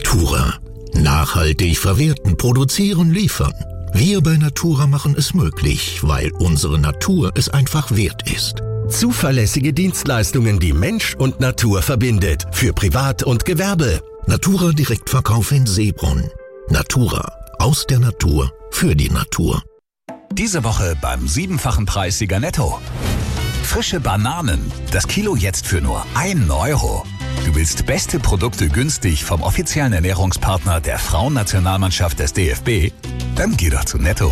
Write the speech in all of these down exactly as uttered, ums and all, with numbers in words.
Natura. Nachhaltig verwerten, produzieren, liefern. Wir bei Natura machen es möglich, weil unsere Natur es einfach wert ist. Zuverlässige Dienstleistungen, die Mensch und Natur verbindet. Für Privat und Gewerbe. Natura Direktverkauf in Seebrunn. Natura. Aus der Natur. Für die Natur. Diese Woche beim siebenfachen Preissieger Netto. Frische Bananen. Das Kilo jetzt für nur einen Euro. Du willst beste Produkte günstig vom offiziellen Ernährungspartner der Frauennationalmannschaft des D F B? Dann geh doch zu Netto.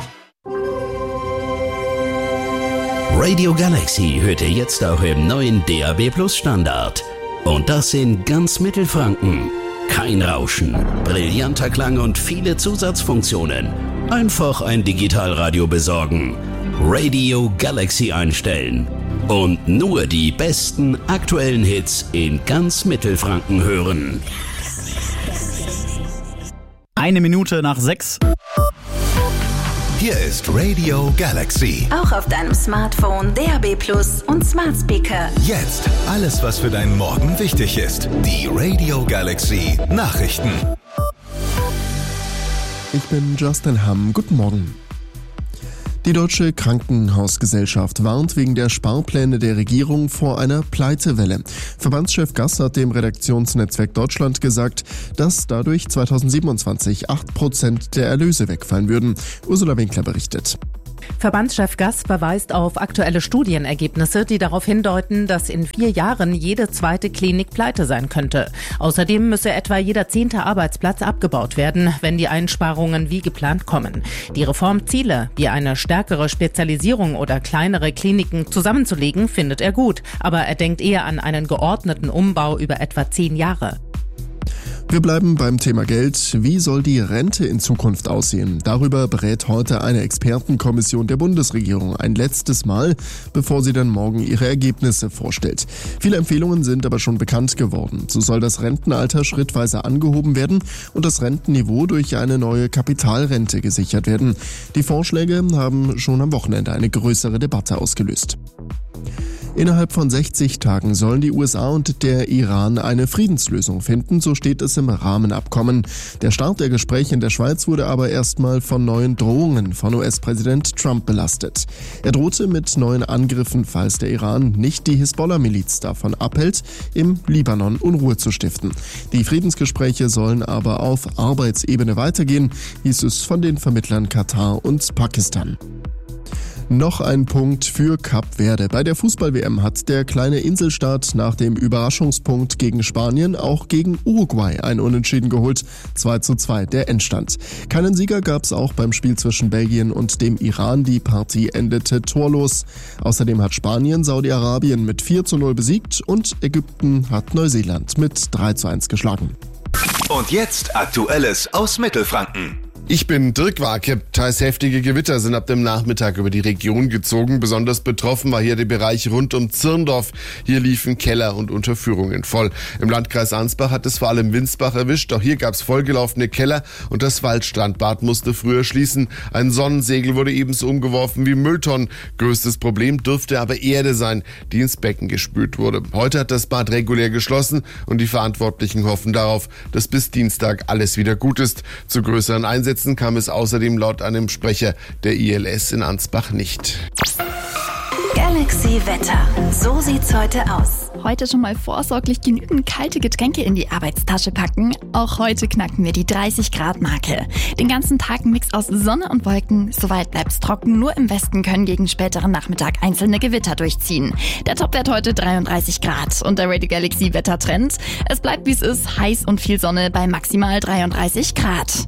Radio Galaxy hört ihr jetzt auch im neuen D A B Plus Standard. Und das in ganz Mittelfranken. Kein Rauschen, brillanter Klang und viele Zusatzfunktionen. Einfach ein Digitalradio besorgen. Radio Galaxy einstellen. Und nur die besten aktuellen Hits in ganz Mittelfranken hören. Eine Minute nach sechs. Hier ist Radio Galaxy. Auch auf deinem Smartphone, D A B Plus und Smart Speaker. Jetzt alles, was für deinen Morgen wichtig ist. Die Radio Galaxy Nachrichten. Ich bin Justin Hamm. Guten Morgen. Die Deutsche Krankenhausgesellschaft warnt wegen der Sparpläne der Regierung vor einer Pleitewelle. Verbandschef Gass hat dem Redaktionsnetzwerk Deutschland gesagt, dass dadurch zweitausendsiebenundzwanzig acht Prozent der Erlöse wegfallen würden. Ursula Winkler berichtet. Verbandschef Gass verweist auf aktuelle Studienergebnisse, die darauf hindeuten, dass in vier Jahren jede zweite Klinik pleite sein könnte. Außerdem müsse etwa jeder zehnte Arbeitsplatz abgebaut werden, wenn die Einsparungen wie geplant kommen. Die Reformziele, wie eine stärkere Spezialisierung oder kleinere Kliniken zusammenzulegen, findet er gut. Aber er denkt eher an einen geordneten Umbau über etwa zehn Jahre. Wir bleiben beim Thema Geld. Wie soll die Rente in Zukunft aussehen? Darüber berät heute eine Expertenkommission der Bundesregierung ein letztes Mal, bevor sie dann morgen ihre Ergebnisse vorstellt. Viele Empfehlungen sind aber schon bekannt geworden. So soll das Rentenalter schrittweise angehoben werden und das Rentenniveau durch eine neue Kapitalrente gesichert werden. Die Vorschläge haben schon am Wochenende eine größere Debatte ausgelöst. Innerhalb von sechzig Tagen sollen die U S A und der Iran eine Friedenslösung finden, so steht es im Rahmenabkommen. Der Start der Gespräche in der Schweiz wurde aber erstmal von neuen Drohungen von U S-Präsident Trump belastet. Er drohte mit neuen Angriffen, falls der Iran nicht die Hisbollah-Miliz davon abhält, im Libanon Unruhe zu stiften. Die Friedensgespräche sollen aber auf Arbeitsebene weitergehen, hieß es von den Vermittlern Katar und Pakistan. Noch ein Punkt für Kap Verde. Bei der Fußball-W M hat der kleine Inselstaat nach dem Überraschungspunkt gegen Spanien auch gegen Uruguay ein Unentschieden geholt. zwei zu zwei der Endstand. Keinen Sieger gab es auch beim Spiel zwischen Belgien und dem Iran. Die Partie endete torlos. Außerdem hat Spanien Saudi-Arabien mit vier zu null besiegt und Ägypten hat Neuseeland mit drei zu eins geschlagen. Und jetzt Aktuelles aus Mittelfranken. Ich bin Dirk Warke. Teils heftige Gewitter sind ab dem Nachmittag über die Region gezogen. Besonders betroffen war hier der Bereich rund um Zirndorf. Hier liefen Keller und Unterführungen voll. Im Landkreis Ansbach hat es vor allem Winsbach erwischt. Auch hier gab es vollgelaufene Keller und das Waldstrandbad musste früher schließen. Ein Sonnensegel wurde ebenso umgeworfen wie Mülltonnen. Größtes Problem dürfte aber Erde sein, die ins Becken gespült wurde. Heute hat das Bad regulär geschlossen und die Verantwortlichen hoffen darauf, dass bis Dienstag alles wieder gut ist. Zu größeren Einsätzen kam es außerdem laut einem Sprecher der I L S in Ansbach nicht. Galaxy Wetter. So sieht's heute aus. Heute schon mal vorsorglich genügend kalte Getränke in die Arbeitstasche packen. Auch heute knacken wir die dreißig Grad Marke. Den ganzen Tag ein Mix aus Sonne und Wolken. Soweit bleibt's trocken. Nur im Westen können gegen späteren Nachmittag einzelne Gewitter durchziehen. Der Topwert heute dreiunddreißig Grad. Und der Radio Galaxy Wettertrend. Es bleibt wie es ist. Heiß und viel Sonne bei maximal dreiunddreißig Grad.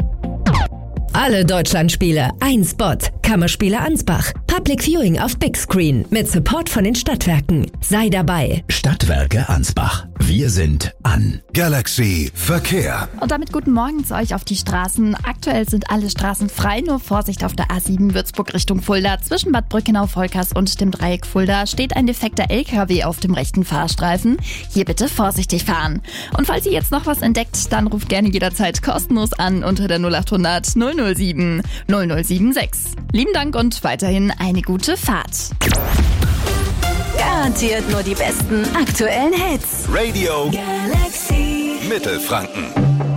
Alle Deutschlandspiele, ein Spot. Kammerspiele Ansbach. Public Viewing auf Big Screen mit Support von den Stadtwerken. Sei dabei. Stadtwerke Ansbach. Wir sind an. Galaxy Verkehr. Und damit guten Morgen zu euch auf die Straßen. Aktuell sind alle Straßen frei, nur Vorsicht auf der A sieben Würzburg Richtung Fulda. Zwischen Bad Brückenau-Volkers und dem Dreieck Fulda steht ein defekter L K W auf dem rechten Fahrstreifen. Hier bitte vorsichtig fahren. Und falls ihr jetzt noch was entdeckt, dann ruft gerne jederzeit kostenlos an unter der null acht hundert null null sieben null null sieben sechs. Lieben Dank und weiterhin eine gute Fahrt. Garantiert nur die besten aktuellen Hits. Radio Galaxy. Mittelfranken.